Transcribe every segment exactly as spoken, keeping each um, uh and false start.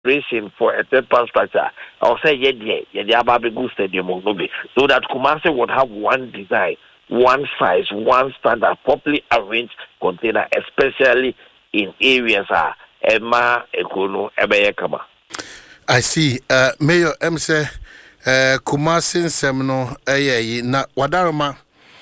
consideration for a third-party structure, I'll say, yeah, yeah, yeah, the Ababe Stadium will be. So that Kumasi would have one design, one size, one standard, properly arranged container, especially in areas are Emma, Ekono, Ebeyekama. I see. Uh, Mayor M say, uh, Kumasi Semino, eh, na Wadaroma,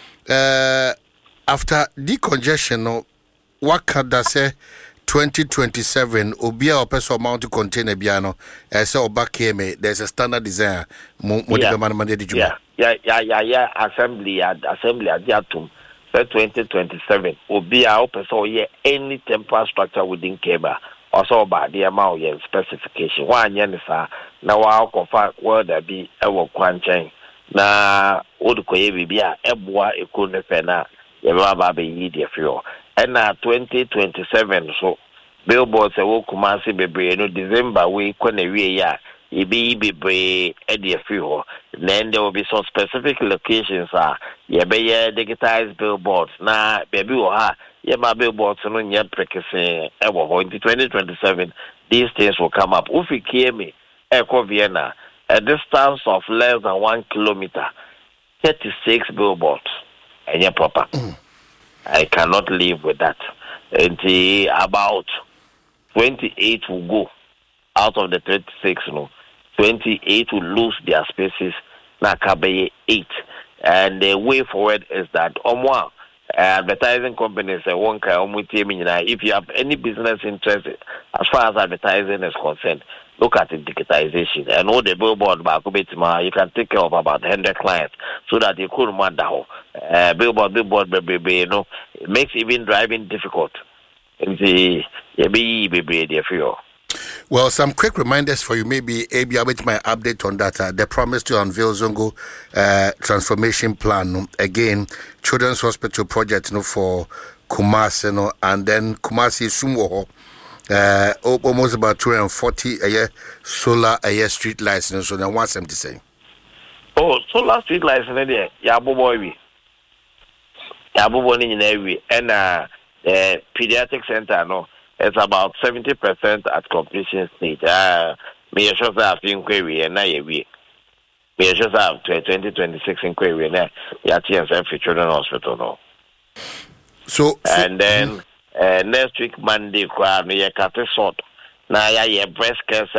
uh, after decongestion, no, what can that say? twenty twenty-seven obia opeso amount container biano eh say obakeme there's a standard design mo mo de man man de yeah yeah yeah yeah yeah assembly assembly adiatum for twenty twenty-seven obia opeso ye any temporary structure within Keba also about the amount of specification one yen sa na wa kofa where there be e wo kwanchen na odukoye bibia eboa ekonu fe na ye ba ba yi de fio and na twenty twenty-seven so billboards e wo Kumasi bebre no December we kwana wie ya e be bebre e de fio then there will be some specific locations ah ye be ye digitized billboards na baby wo ha ye ma billboards no nye prekese e wo ho in twenty twenty-seven these things will come up ufi kiemi e ko Vienna a distance of less than one kilometer thirty-six billboards and ye proper. Mm. I cannot live with that. And about twenty-eight will go out of the thirty-six. No, twenty-eight will lose their spaces. Na kabe eight, and the way forward is that omwa advertising companies say one kai omuti eminyina. If you have any business interest as far as advertising is concerned, look at the digitization and all the billboard back you can take care of about one hundred clients so that you could man down. Uh, billboard, billboard, baby, you know, it makes even driving difficult. In the baby, well, some quick reminders for you. Maybe A B, I'll make my update on that. Uh, the promise to unveil Zongo uh, transformation plan again, Children's Hospital project, you know, for Kumasi, you know, and then Kumasi Sumo. Uh, almost about two hundred forty a year solar a year street lights, you know, so then one seventy saying. Oh, solar street lights, yeah, yeah, boy. Abubuwa in every and uh the pediatric center no it's about seventy percent at completion stage. Uh me sure have inquiry and na ye we. Me sure have twenty twenty-six inquiry na ya T S F Children's Hospital no. So, so and then uh, next week Monday kwa me ya cut short na ya ye breast cancer